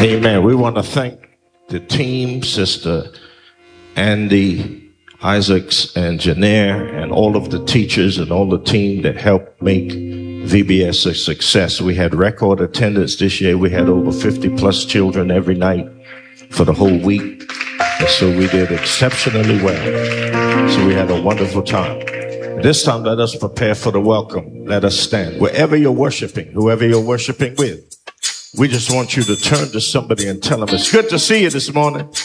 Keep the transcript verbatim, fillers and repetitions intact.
Amen. We want to thank the team, Sister Andy Isaacs and Janair, and all of the teachers and all the team that helped make V B S a success. We had record attendance this year. We had over fifty plus children every night for the whole week. And so we did exceptionally well. So we had a wonderful time. This time, let us prepare for the welcome. Let us stand. Wherever you're worshiping, whoever you're worshiping with, we just want you to turn to somebody and tell them, it's good to see you this morning.